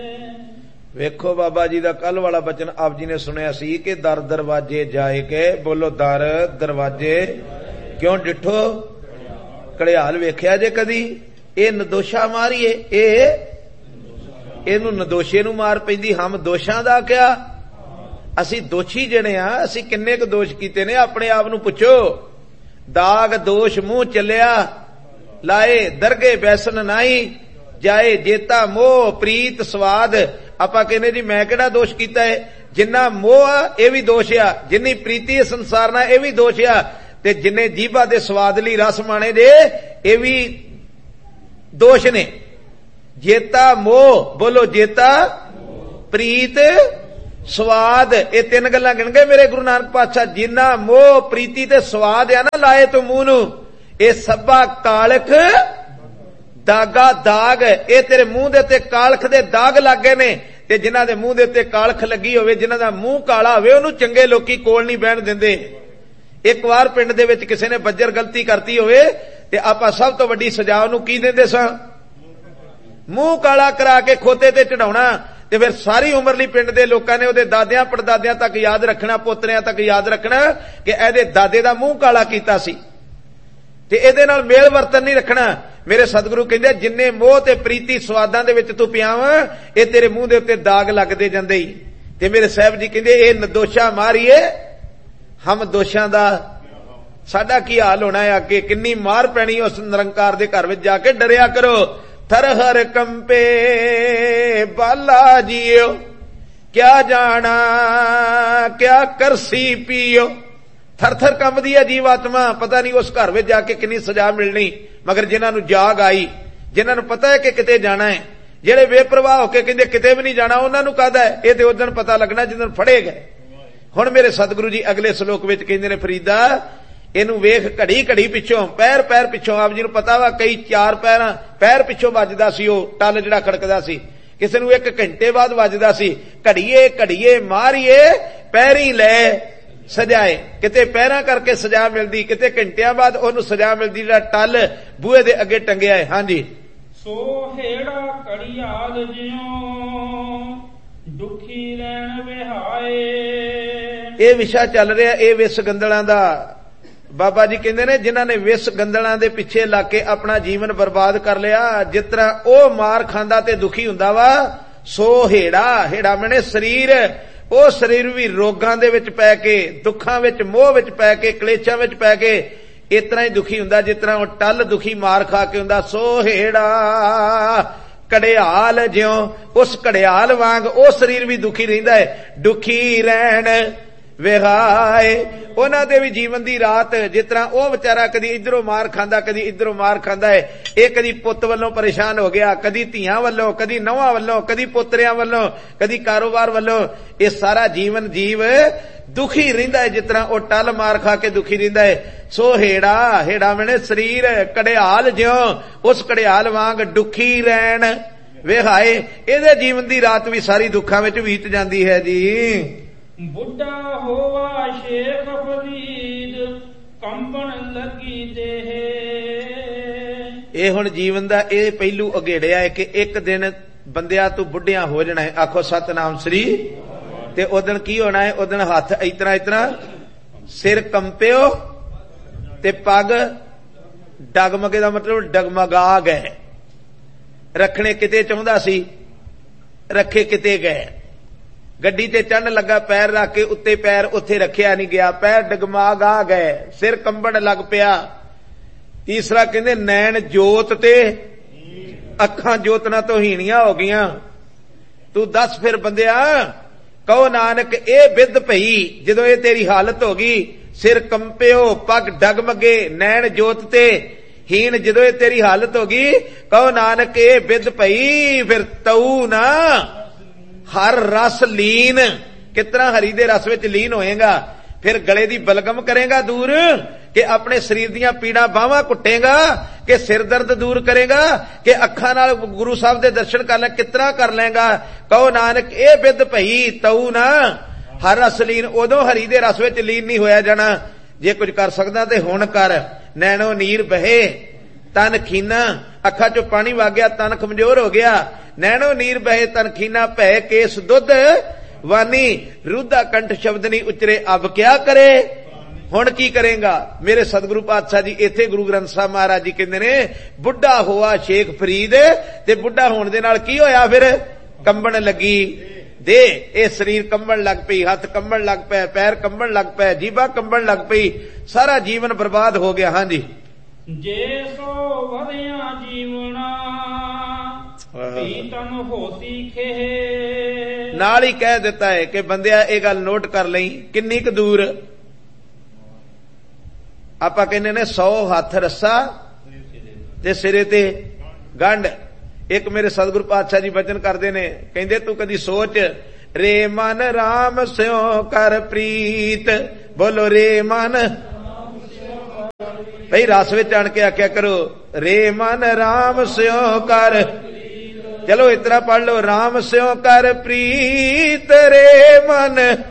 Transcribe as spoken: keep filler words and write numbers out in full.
ਵੇਖੋ ਬਾਬਾ ਜੀ ਦਾ ਕੱਲ ਵਾਲਾ ਬਚਨ ਆਪ ਜੀ ਨੇ ਸੁਣਿਆ ਸੀ ਕਿ ਦਰ ਦਰਵਾਜੇ ਜਾਏ ਕੇ, ਬੋਲੋ ਦਰ ਦਰਵਾਜੇ ਕਿਉਂ ਡਿਠੋ ਘੜਿਆਲ ਵੇਖਿਆ ਜੇ ਕਦੀ? ਇਹ ਨਦੋਸ਼ਾ ਮਾਰੀਏ, ਇਹ ਇਹਨੂੰ ਨਦੋਸ਼ੇ ਨੂੰ ਮਾਰ ਪੈਂਦੀ। ਹਮ ਦੋਸ਼ਾਂ ਦਾ ਕਿਆ, ਅਸੀਂ ਦੋਸ਼ੀ ਜਿਹੜੇ ਆ, ਅਸੀਂ ਕਿੰਨੇ ਕੁ ਦੋਸ਼ ਕੀਤੇ ਨੇ? ਆਪਣੇ ਆਪ ਨੂੰ ਪੁੱਛੋ। ਦਾਗ ਦੋਸ਼ ਮੂੰਹ ਚੱਲਿਆ ਲਾਏ, ਦਰਗੇ ਬੈਸਨ ਨਾਈ ਜਾਏ, ਜੇਤਾ ਮੋਹ ਪ੍ਰੀਤ ਸਵਾਦ। ਆਪਾਂ ਕਹਿੰਦੇ ਜੀ ਮੈਂ ਕਿਹੜਾ ਦੋਸ਼ ਕੀਤਾ ਹੈ? ਜਿੰਨਾ ਮੋਹ ਆ ਇਹ ਵੀ ਦੋਸ਼ ਆ, ਜਿੰਨੀ ਪ੍ਰੀਤੀ ਹੈ ਸੰਸਾਰ ਨਾਲ ਇਹ ਵੀ ਦੋਸ਼ ਆ, ਤੇ ਜਿੰਨੇ ਜੀਭਾ ਦੇ ਸਵਾਦ ਲਈ ਰਸ ਮਾਣੇ ਜੇ ਇਹ ਵੀ ਦੋਸ਼ ਨੇ। ਜੇਤਾ ਮੋਹ, ਬੋਲੋ ਜੇਤਾ ਪ੍ਰੀਤ ਸਵਾਦ, ਇਹ ਤਿੰਨ ਗੱਲਾਂ ਗਿਣ ਗਏ ਮੇਰੇ ਗੁਰੂ ਨਾਨਕ ਪਾਤਸ਼ਾਹ। ਜਿੰਨਾ ਮੋਹ ਪ੍ਰੀਤੀ ਤੇ ਸਵਾਦ ਆ ਨਾ ਲਾਏ ਤੂੰ ਮੂੰਹ ਨੂੰ, ਇਹ ਸਭਾ ਕਾਲਖ ਦਾਗਾ ਦਾਗ, ਇਹ ਤੇਰੇ ਮੂੰਹ ਦੇ ਉੱਤੇ ਕਾਲਖ ਦੇ ਦਾਗ ਲੱਗੇ ਨੇ। ਤੇ ਜਿਨ੍ਹਾਂ ਦੇ ਮੂੰਹ ਦੇ ਉੱਤੇ ਕਾਲਖ ਲੱਗੀ ਹੋਵੇ, ਜਿਨ੍ਹਾਂ ਦਾ ਮੂੰਹ ਕਾਲਾ ਹੋਵੇ, ਉਹਨੂੰ ਚੰਗੇ ਲੋਕੀ ਕੋਲ ਨਹੀਂ ਬਹਿਣ ਦਿੰਦੇ। ਇੱਕ ਵਾਰ ਪਿੰਡ ਦੇ ਵਿੱਚ ਕਿਸੇ ਨੇ ਬੱਜਰ ਗਲਤੀ ਕਰਤੀ ਹੋਵੇ ਤੇ ਆਪਾਂ ਸਭ ਤੋਂ ਵੱਡੀ ਸਜ਼ਾ ਉਹਨੂੰ ਕੀ ਦਿੰਦੇ ਸਾਂ? ਮੂੰਹ ਕਾਲਾ ਕਰਾ ਕੇ ਖੋਤੇ ਤੇ ਚੜਾਉਣਾ। ਤੇ ਫਿਰ ਸਾਰੀ ਉਮਰ ਲਈ ਪਿੰਡ ਦੇ ਲੋਕਾਂ ਨੇ ਉਹਦੇ ਦਾਦਿਆਂ ਪੜਦਾਦਿਆਂ ਤੱਕ ਯਾਦ ਰੱਖਣਾ, ਪੋਤਰਿਆਂ ਤੱਕ ਯਾਦ ਰੱਖਣਾ ਕਿ ਇਹਦੇ ਦਾਦੇ ਦਾ ਮੂੰਹ ਕਾਲਾ ਕੀਤਾ ਸੀ, ਤੇ ਇਹਦੇ ਨਾਲ ਮੇਲ ਵਰਤਨ ਨਹੀਂ ਰੱਖਣਾ। ਮੇਰੇ ਸਤਿਗੁਰੂ ਕਹਿੰਦੇ ਜਿੰਨੇ ਮੋਹ ਤੇ ਪ੍ਰੀਤੀ ਸਵਾਦਾਂ ਦੇ ਵਿੱਚ ਤੂੰ ਪਿਆ ਵਾ, ਇਹ ਤੇਰੇ ਮੂੰਹ ਦੇ ਉੱਤੇ ਦਾਗ ਲੱਗਦੇ ਜਾਂਦੇ ਹੀ। ਤੇ ਮੇਰੇ ਸਾਹਿਬ ਜੀ ਕਹਿੰਦੇ ਇਹ ਨਦੋਸ਼ਾ ਮਾਰੀਏ, ਹਮ ਦੋਸ਼ਾਂ ਦਾ ਸਾਡਾ ਕੀ ਹਾਲ ਹੋਣਾ ਹੈ ਅੱਗੇ? ਕਿੰਨੀ ਮਾਰ ਪੈਣੀ ਉਸ ਨਿਰੰਕਾਰ ਦੇ ਘਰ ਵਿੱਚ ਜਾ ਕੇ। ਡਰਿਆ ਕਰੋ। ਥਰ ਹਰ ਕੰਪੇ ਬਾਲਾ ਜੀਓ, ਕਿਆ ਜਾਣਾ ਕਿਆ ਕਰਸੀ ਪੀਓ। ਥਰ ਥਰ ਕੰਬਦੀ ਹੈ ਜੀਵਾਤਮਾ, ਪਤਾ ਨਹੀਂ ਉਸ ਘਰ ਵਿੱਚ ਜਾ ਕੇ ਕਿੰਨੀ ਸਜ਼ਾ ਮਿਲਣੀ। ਮਗਰ ਜਿਨ੍ਹਾਂ ਨੂੰ ਜਾਗ ਆਈ, ਜਿਨ੍ਹਾਂ ਨੂੰ ਪਤਾ ਹੈ ਕਿ ਕਿਤੇ ਜਾਣਾ ਹੈ, ਜਿਹੜੇ ਬੇਪਰਵਾਹ ਹੋ ਕੇ ਕਹਿੰਦੇ ਕਿਤੇ ਵੀ ਨਹੀਂ ਜਾਣਾ, ਉਹਨਾਂ ਨੂੰ ਕਾਹਦਾ ਹੈ? ਇਹ ਤੇ ਉਦੋਂ ਪਤਾ ਲੱਗਣਾ ਜਦੋਂ ਫੜੇ ਗਏ। ਹੁਣ ਮੇਰੇ ਸਤਿਗੁਰੂ ਜੀ ਅਗਲੇ ਸ਼ਲੋਕ ਵਿੱਚ ਕਹਿੰਦੇ ਨੇ, ਫਰੀਦਾ ਇਹਨੂੰ ਵੇਖ ਘੜੀ ਘੜੀ ਪਿੱਛੋਂ, ਪੈਰ ਪੈਰ ਪਿੱਛੋਂ। ਆਪ ਜੀ ਨੂੰ ਪਤਾ ਵਾ ਕਈ ਚਾਰ ਪੈਰਾਂ ਪੈਰ ਪਿੱਛੋਂ ਵੱਜਦਾ ਸੀ ਉਹ ਟੱਲ ਜਿਹੜਾ ਖੜਕਦਾ ਸੀ, ਕਿਸੇ ਨੂੰ ਇੱਕ ਘੰਟੇ ਬਾਅਦ ਵੱਜਦਾ ਸੀ। ਘੜੀਏ ਘੜੀਏ ਮਾਰੀਏ ਪੈਰੀ ਲੈ ਸਜਾਏ, ਕਿਤੇ ਪੈਰਾਂ ਕਰਕੇ ਸਜ਼ਾ ਮਿਲਦੀ, ਕਿਤੇ ਘੰਟਿਆਂ ਬਾਅਦ ਉਹਨੂੰ ਸਜ਼ਾ ਮਿਲਦੀ ਜਿਹੜਾ ਟੱਲ ਬੂਹੇ ਦੇ ਅੱਗੇ ਟੰਗਿਆ ਹੈ। ਹਾਂਜੀ। ਸੋ ਹੇੜਾ ਘੜੀਆਲ ਜਿਉ ਦੁਖੀ ਰਹਿਣ ਵਿਹਾਏ। ਇਹ ਵਿਸ਼ਾ ਚੱਲ ਰਿਹਾ ਇਹ ਵਿਸ ਗੰਦਲਾਂ ਦਾ। ਬਾਬਾ ਜੀ ਕਹਿੰਦੇ ਨੇ ਜਿਨ੍ਹਾਂ ਨੇ ਵਿਸ ਗੰਦਲਾਂ ਦੇ ਪਿੱਛੇ ਲੱਗ ਕੇ ਆਪਣਾ ਜੀਵਨ ਬਰਬਾਦ ਕਰ ਲਿਆ, ਜਿਸ ਤਰ੍ਹਾਂ ਉਹ ਮਾਰ ਖਾਂਦਾ ਤੇ ਦੁਖੀ ਹੁੰਦਾ ਵਾ, ਸੋ ਹੇੜਾ, ਹੇੜਾ ਮੈਨੇ ਸਰੀਰ, ਉਹ ਸਰੀਰ ਵੀ ਰੋਗਾਂ ਦੇ ਵਿੱਚ ਪੈ ਕੇ, ਦੁੱਖਾਂ ਵਿੱਚ, ਮੋਹ ਵਿੱਚ ਪੈ ਕੇ, ਕਲੇਸ਼ਾਂ ਵਿੱਚ ਪੈ ਕੇ ਇਸ ਤਰ੍ਹਾਂ ਹੀ ਦੁਖੀ ਹੁੰਦਾ ਜਿਸ ਤਰ੍ਹਾਂ ਉਹ ਟੱਲ ਦੁਖੀ ਮਾਰ ਖਾ ਕੇ ਹੁੰਦਾ। ਸੋ ਹੇੜਾ ਘੜਿਆਲ ਜਿਉਂ, ਉਸ ਘੜਿਆਲ ਵਾਂਗ ਉਹ ਸਰੀਰ ਵੀ ਦੁਖੀ ਰਹਿੰਦਾ ਹੈ। ਦੁਖੀ ਰਹਿਣ ਵਿਹਾਏ, ਉਹਨਾਂ ਦੇ ਵੀ ਜੀਵਨ ਦੀ ਰਾਤ ਜਿਸ ਤਰ੍ਹਾਂ ਉਹ ਵਿਚਾਰਾ ਕਦੀ ਇਧਰੋਂ ਮਾਰ ਖਾਂਦਾ, ਕਦੀ ਇਧਰੋਂ ਮਾਰ ਖਾਂਦਾ ਹੈ। ਇਹ ਕਦੀ ਪੁੱਤ ਵੱਲੋਂ ਪਰੇਸ਼ਾਨ ਹੋ ਗਿਆ, ਕਦੀ ਧੀਆਂ ਵੱਲੋਂ, ਕਦੀ ਨਹੁੰਆਂ ਵੱਲੋਂ, ਕਦੀ ਪੋਤਰਿਆਂ ਵੱਲੋਂ, ਕਦੀ ਕਾਰੋਬਾਰ ਵੱਲੋਂ। ਇਹ ਸਾਰਾ ਜੀਵਨ ਜੀਵ ਦੁਖੀ ਰਹਿੰਦਾ ਹੈ ਜਿਸ ਤਰ੍ਹਾਂ ਉਹ ਟੱਲ ਮਾਰ ਖਾ ਕੇ ਦੁਖੀ ਰਹਿੰਦਾ ਹੈ। ਸੋ ਹੇੜਾ, ਹੇੜਾ ਮੈਨੇ ਸਰੀਰ, ਘੜਿਆਲ ਜਿਉਂ, ਉਸ ਘੜਿਆਲ ਵਾਂਗ ਦੁਖੀ ਰਹਿਣ ਵਿਹਾਏ। ਇਹਦੇ ਜੀਵਨ ਦੀ ਰਾਤ ਵੀ ਸਾਰੀ ਦੁੱਖਾਂ ਵਿੱਚ ਬੀਤ ਜਾਂਦੀ ਹੈ ਜੀ। ਬੁੱਢਾ ਹੋਵਾ ਸ਼ੇਖ ਫਰੀਦ ਕੰਬਣ ਲੱਗੀ ਦੇਹ। ਇਹ ਹੁਣ ਜੀਵਨ ਦਾ ਇਹ ਪਹਿਲੂ ਅਗੇੜਿਆ ਹੈ ਕਿ ਇੱਕ ਦਿਨ ਬੰਦਿਆਂ ਤੂੰ ਬੁੱਢਿਆਂ ਹੋ ਜਾਣਾ ਹੈ। ਆਖੋ ਸਤਨਾਮ ਸ੍ਰੀ। ਤੇ ਉਦਣ ਕੀ ਹੋਣਾ ਹੈ? ਉਦਣ ਹੱਥ ਇਤਨਾ ਇਤਨਾ, ਸਿਰ ਕੰਪਿਓ ਤੇ ਪੱਗ ਡਗਮਗੇ ਦਾ ਮਤਲਬ ਡਗਮਗਾ ਗਏ। ਰੱਖਣੇ ਕਿਤੇ ਚਾਹੁੰਦਾ ਸੀ, ਰੱਖੇ ਕਿਤੇ ਗਏ। ਗੱਡੀ ਤੇ ਚੜ੍ਹਨ ਲੱਗਾ, ਪੈਰ ਰੱਖ ਕੇ ਉੱਤੇ ਪੈਰ ਉੱਥੇ ਰੱਖਿਆ ਨਹੀਂ ਗਿਆ, ਪੈਰ ਡਗਮਗਾ ਗਏ, ਸਿਰ ਕੰਬਣ ਲੱਗ ਪਿਆ। ਤੀਸਰਾ ਕਹਿੰਦੇ ਨੈਣ ਜੋਤ ਤੇ ਅੱਖਾਂ ਜੋਤਨਾ ਤੋਂ ਹੀਣੀਆਂ ਹੋ ਗਈਆਂ। ਤੂੰ ਦੱਸ ਫਿਰ ਬੰਦਿਆ, ਕਹੋ ਨਾਨਕ ਇਹ ਬਿੱਧ ਪਈ ਜਦੋਂ ਇਹ ਤੇਰੀ ਹਾਲਤ ਹੋ ਗਈ, ਸਿਰ ਕੰਪਿਓ ਪੱਗ ਡਗਮਗੇ ਨੈਣ ਜੋਤ ਤੇ ਹੀਣ, ਜਦੋਂ ਇਹ ਤੇਰੀ ਹਾਲਤ ਹੋ ਗਈ, ਕਹੋ ਨਾਨਕ ਇਹ ਬਿੱਧ ਪਈ ਫਿਰ ਤਊ ਨਾ ਹਰ ਰਸ ਲੀਨ। ਕਿਤਨਾ ਹਰੀ ਦੇ ਰਸ ਵਿੱਚ ਲੀਨ ਹੋਏਗਾ, ਫਿਰ ਗਲੇ ਦੀ ਬਲਗਮ ਕਰੇਗਾ ਦੂਰ, ਕਿ ਆਪਣੇ ਸਰੀਰ ਦੀਆਂ ਪੀੜਾਂ ਬਾਹਾਂ ਕੁੱਟੇਗਾ, ਕਿ ਸਿਰ ਦਰਦ ਦੂਰ ਕਰੇਗਾ, ਕਿ ਅੱਖਾਂ ਨਾਲ ਗੁਰੂ ਸਾਹਿਬ ਦੇ ਦਰਸ਼ਨ ਕਰ ਲੈ, ਕਿਤਨਾ ਕਰ ਲੈਗਾ। ਕਹੋ ਨਾਨਕ ਇਹ ਬਿੱਧ ਭਈ ਤਊ ਨਾ ਹਰ ਰਸ ਲੀਨ। ਉਦੋਂ ਹਰੀ ਦੇ ਰਸ ਵਿੱਚ ਲੀਨ ਨਹੀਂ ਹੋਇਆ ਜਾਣਾ। ਜੇ ਕੁਝ ਕਰ ਸਕਦਾ ਤੇ ਹੁਣ ਕਰ। ਨੈਣੋ ਨੀਰ ਬਹੇ ਤਨ ਖੀਨਾ, ਅੱਖਾਂ ਚੋਂ ਪਾਣੀ ਵਗ ਗਿਆ, ਤਨ ਕਮਜ਼ੋਰ ਹੋ ਗਿਆ। ਨੈਣੋ ਨੀਰ ਬਹੇ ਤਨ ਖੀਨਾ, ਭੈ ਕੇਸ ਦੁੱਧ ਵਾਨੀ, ਰੁੱਧਾ ਕੰਠ ਸ਼ਬਦ ਨਹੀਂ ਉਚਰੇ, ਅਬ ਕਿਆ ਕਰੇ। ਹੁਣ ਕੀ ਕਰੇਗਾ। ਮੇਰੇ ਸਤਿਗੁਰੂ ਪਾਤਸ਼ਾਹ ਜੀ ਇੱਥੇ ਗੁਰੂ ਗ੍ਰੰਥ ਸਾਹਿਬ ਮਹਾਰਾਜ ਜੀ ਕਹਿੰਦੇ ਨੇ, ਬੁੱਢਾ ਹੋਆ ਸ਼ੇਖ ਫਰੀਦ, ਤੇ ਬੁੱਢਾ ਹੋਣ ਦੇ ਨਾਲ ਕੀ ਹੋਇਆ ਫਿਰ, ਕੰਬਣ ਲੱਗੀ ਦੇ, ਇਹ ਸਰੀਰ ਕੰਬਣ ਲੱਗ ਪਈ, ਹੱਥ ਕੰਬਣ ਲੱਗ ਪਏ, ਪੈਰ ਕੰਬਣ ਲੱਗ ਪਏ, ਜੀਭਾ ਕੰਬਣ ਲੱਗ ਪਈ, ਸਾਰਾ ਜੀਵਨ ਬਰਬਾਦ ਹੋ ਗਿਆ। ਹਾਂਜੀ, ਜੇ ਸੋ ਵਰਿਆ ਜੀਵਣਾ ਪੀਤਨ ਹੋਤੀ ਖੇ, ਨਾਲ ਹੀ ਕਹਿ ਦਿੱਤਾ ਹੈ ਕਿ ਬੰਦਿਆ ਇਹ ਗੱਲ ਨੋਟ ਕਰ ਲਈ, ਕਿੰਨੀ ਕੁ ਦੂਰ ਆਪਾਂ ਕਹਿੰਦੇ ਨੇ, ਸੌ ਹੱਥ ਰੱਸਾ ਤੇ ਸਿਰੇ ਤੇ ਗੰਢ। ਇੱਕ ਮੇਰੇ ਸਤਿਗੁਰੂ ਪਾਤਸ਼ਾਹ ਜੀ ਬਚਨ ਕਰਦੇ ਨੇ, ਕਹਿੰਦੇ ਤੂੰ ਕਦੀ ਸੋਚ, ਰੇ ਮਨ ਰਾਮ ਸਿਓ ਕਰ ਪ੍ਰੀਤ, ਬੋਲੋ ਰੇ ਮਨ, ਭਈ ਰਸ ਵਿੱਚ ਆਣ ਕੇ ਆਖਿਆ ਕਰੋ, ਰੇ ਮਨ ਰਾਮ ਸਿਓ ਕਰ, ਚਲੋ ਇਤਨਾ ਪੜ ਲਓ, ਰਾਮ ਸਿਓ ਕਰ ਪ੍ਰੀਤ, ਰੇ ਮਨ